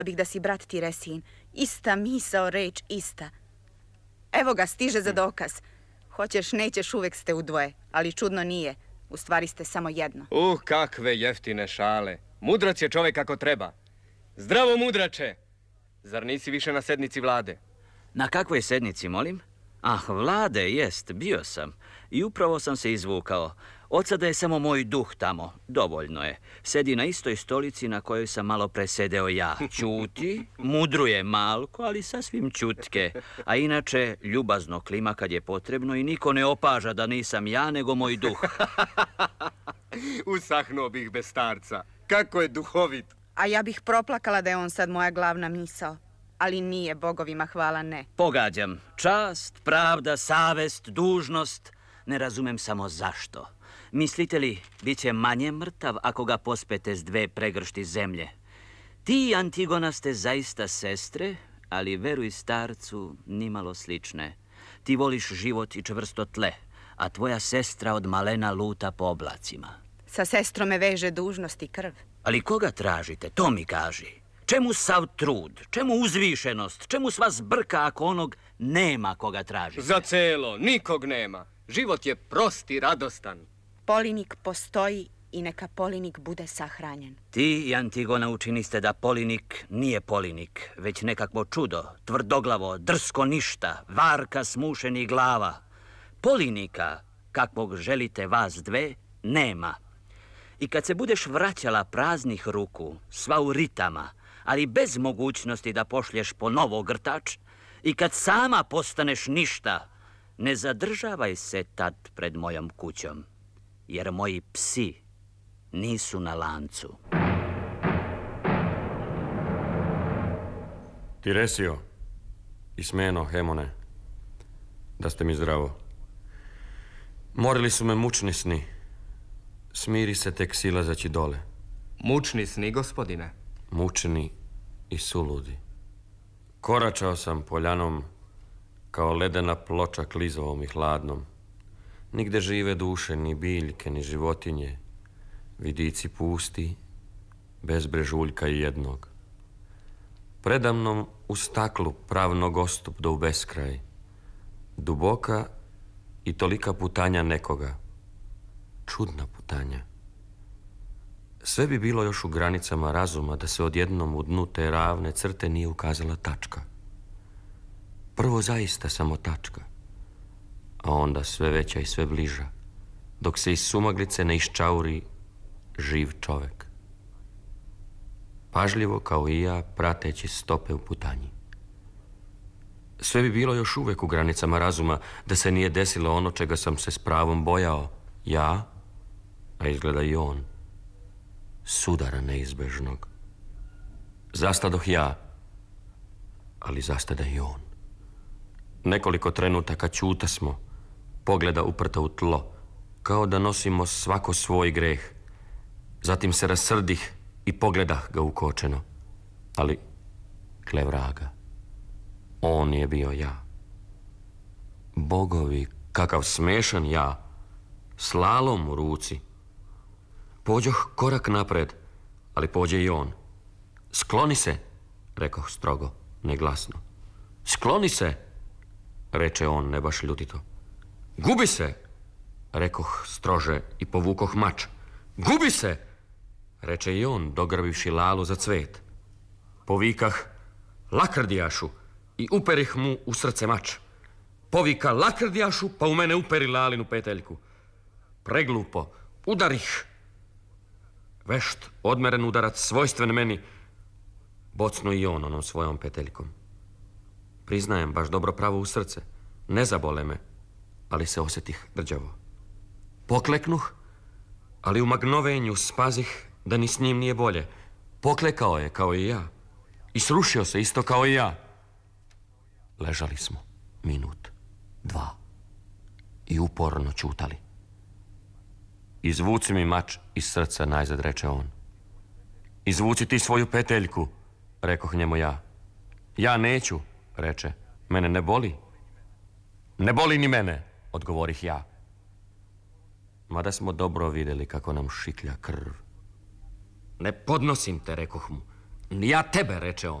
bih da si brat Tiresin. Ista misao, reč ista. Evo ga, stiže za dokaz. Hoćeš, nećeš, uvek ste u dvoje. Ali čudno nije. U stvari ste samo jedno. Kakve jeftine šale. Mudrac je čovjek kako treba. Zdravo, mudrače! Zar nisi više na sednici vlade? Na kakvoj sednici, molim? Vlade, jest, bio sam. I upravo sam se izvukao. Od sada je samo moj duh tamo. Dovoljno je. Sedi na istoj stolici na kojoj sam malo presedeo ja. Ćuti, mudruje malko, ali sasvim ćutke. A inače, ljubazno klima kad je potrebno i niko ne opaža da nisam ja, nego moj duh. Usahnuo bih bez starca. Kako je duhovit. A ja bih proplakala da je on sad moja glavna misao. Ali nije, bogovima hvala, ne. Pogađam. Čast, pravda, savest, dužnost. Ne razumem samo zašto. Mislite li, bit će manje mrtav ako ga pospete s 2 pregršti zemlje? Ti i Antigona ste zaista sestre, ali veruj starcu, nimalo slične. Ti voliš život i čvrsto tle, a tvoja sestra od malena luta po oblacima. Sa sestrom me veže dužnost i krv. Ali koga tražite, to mi kaži. Čemu sav trud, čemu uzvišenost, čemu sva zbrka ako onog nema koga tražite? Za celo, nikog nema. Život je prost i radostan. Polinik postoji i neka Polinik bude sahranjen. Ti i Antigona učiniste da Polinik nije Polinik, već nekakvo čudo, tvrdoglavo, drsko ništa, varka smušenih glava. Polinika, kakvog želite vas 2, nema. I kad se budeš vraćala praznih ruku, sva u ritama, ali bez mogućnosti da pošlješ po novo grtač, i kad sama postaneš ništa, ne zadržavaj se tad pred mojom kućom, jer moji psi nisu na lancu. Tiresio, Ismeno, Hemone, da ste mi zdravo. Morili su me mučni sni. Smiri se tek silazeći dole. Mučni sni, gospodine? Mučni i suludi. Koračao sam poljanom kao ledena ploča klizovom i hladnom. Nigde žive duše, ni biljke, ni životinje. Vidici pusti, bez brežuljka i jednog. Predamnom u staklu prav nogostup do u beskraj. Duboka i tolika putanja nekoga. Čudna putanja. Sve bi bilo još u granicama razuma da se odjednom u dnu te ravne crte nije ukazala tačka. Prvo zaista samo tačka, a onda sve veća i sve bliža, dok se iz sumaglice ne iščauri živ čovek. Pažljivo kao i ja, prateći stope u putanji. Sve bi bilo još uvek u granicama razuma da se nije desilo ono čega sam se s pravom bojao. Ja, a izgleda i on. Sudara neizbežnog. Zastadoh ja, ali zastada i on. Nekoliko trenutaka ćuta smo, pogleda uprta u tlo, kao da nosimo svako svoj greh. Zatim se rasrdih i pogledah ga ukočeno. Ali, gle vraga, on je bio ja. Bogovi, kakav smešan ja, slalom u ruci. Pođoh korak napred, ali pođe i on. Skloni se, rekoh strogo, neglasno. Skloni se, reče on ne baš ljutito. Gubi se, rekoh strože i povukoh mač. Gubi se, reče i on, dograbivši lalu za cvet. Povikah, lakrdijašu, i uperih mu u srce mač. Povika lakrdijašu, pa u mene uperi lalinu peteljku. Preglupo, udarih. Vešt, odmeren udarac, svojstven meni, bocnu i on onom svojom peteljkom. Priznajem, baš dobro pravo u srce. Ne zabole me, ali se osjetih rđavo. Pokleknuh, ali u magnovenju spazih da ni s njim nije bolje. Poklekao je kao i ja. I srušio se isto kao i ja. Ležali smo minut, 2 i uporno ćutali. Izvuci mi mač iz srca, najzad reče on. Izvuci ti svoju peteljku, rekoh njemu ja. Ja neću, reče, mene ne boli. Ne boli ni mene, odgovorih ja. Mada smo dobro vidjeli kako nam šiklja krv. Ne podnosim te, rekoh mu. Ja tebe, reče on.